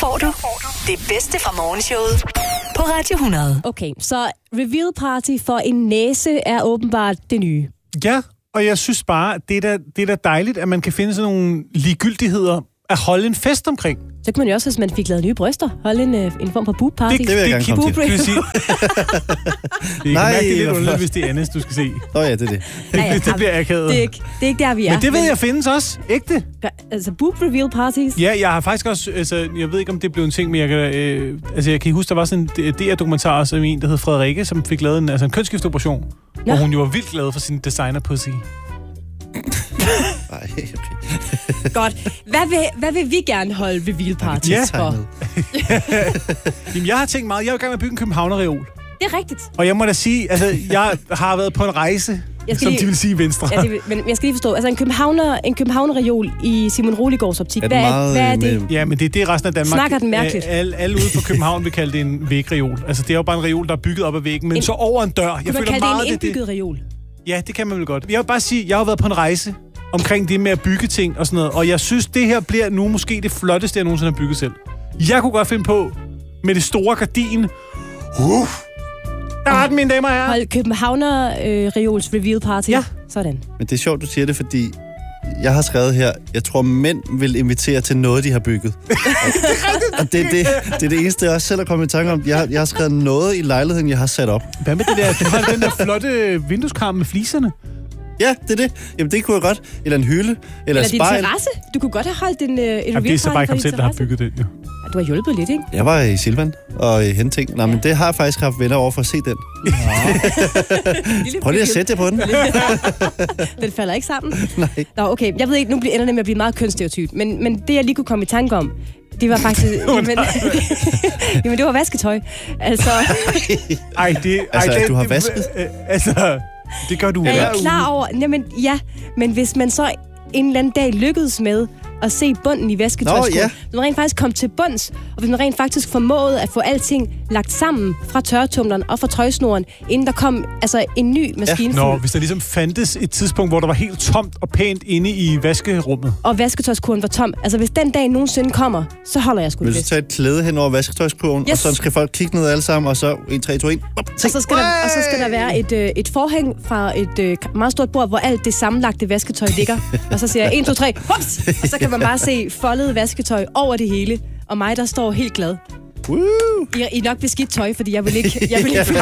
får du det bedste fra morgenshowet på Radio 100. Okay, så reveal party for en næse er åbenbart det nye. Ja, og jeg synes bare, det er da dejligt, at man kan finde sådan nogle ligegyldigheder at holde en fest omkring. Så kan man jo også, hvis man fik lavet nye bryster, holde en form for boob-party. Det vil jeg gerne komme til. Det kan mærke, det er lidt underligt, hvis det er andet, du skal se. Ja, det er det. Det bliver akavet. Det er ikke der, vi er. Men det ved jeg findes også. Ægte. Altså boob-reveal parties? Ja, jeg har faktisk også... Altså, jeg ved ikke, om det blev en ting, men jeg kan huske, der var sådan en DR-dokumentar, som en, der hed Frederikke, som fik lavet en kønsskifteoperation, hvor hun jo var vildt glad for sin designer-pussy. Nej, okay. Godt. Hvad vil vi gerne holde reveal parties for? Jamen, jeg har tænkt meget. Jeg er jo i gang med at bygge en københavnerreol. Det er rigtigt. Og jeg må da sige, altså, jeg har været på en rejse, som de vil sige i Venstre. Ja, men jeg skal lige forstå. Altså, en københavnerreol i Simon Roligårds optik. Hvad er det? Ja, men det er resten af Danmark. Snakker den mærkeligt? Alle ude på København vil kalde det en vægreol. Altså, det er jo bare en reol, der er bygget op ad væggen, men så over en dør. Kunne man kalde det en indbygget reol? Ja, det kan man vel godt. Jeg vil bare sige, jeg har været på en rejse omkring det med at bygge ting og sådan noget, og jeg synes, det her bliver nu måske det flotteste, jeg nogensinde har bygget selv. Jeg kunne godt finde på med det store gardin. Der er den, mine damer og herrer. Hold Københavner reols reveal party. Ja. Sådan. Men det er sjovt, du siger det, fordi jeg har skrevet her, jeg tror, mænd vil invitere til noget, de har bygget. Og det er det eneste, jeg også selv har kommet i tanke om. Jeg har skrevet noget i lejligheden, jeg har sat op. Hvad med det der? Du har den der flotte vindueskarm med fliserne. Ja, det er det. Jamen, det kunne jeg godt. Eller en hylde. Eller din terrasse. Du kunne godt have holdt en reveal party. Det er så bare ikke ham selv, der har bygget det. Ja. Du har hjulpet lidt, ikke? Jeg var i Silvan og hente ting. Nej, men det har jeg faktisk haft venner over for at se den. Prøv lige at sætte jer på den. Den falder ikke sammen. Nej. Nå, okay. Jeg ved ikke, nu ender det med at blive meget kønsstereotyp. Men det, jeg lige kunne komme i tanke om, det var faktisk... jamen, det var vasketøj. Altså... du har vasket? Det gør du. Er jeg klar over... Jamen, ja. Men hvis man så en eller anden dag lykkedes med at se bunden i vasketøjskurven. Hvis man rent faktisk kom til bunds, og hvis man rent faktisk formåede at få alting lagt sammen fra tørretumleren og fra trøjsnoren, inden der kom en ny maskine. Nå, hvis der ligesom fandtes et tidspunkt, hvor der var helt tomt og pænt inde i vaskerummet. Og vasketøjskurven var tom. Altså, hvis den dag nogensinde kommer, så holder jeg sgu det. Vil du tage et klæde hen over vasketøjskurven, og så skal folk kigge ned alle sammen, og så 1, 3, 2, 1. Og så skal der være et forhæng fra et meget stort bord, hvor alt det sammenlagte vasketøj ligger. Og så siger jeg 1, 2, 3, hops! Og så kan man bare se foldet vasketøj over det hele, og mig, der står helt glad. I nok beskidt tøj, fordi jeg vil ikke fylde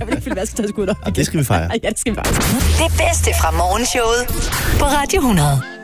vasketøjskurven op. Det skal vi fejre. Ja, det skal vi fejre. Det bedste fra morgenshowet på Radio 100.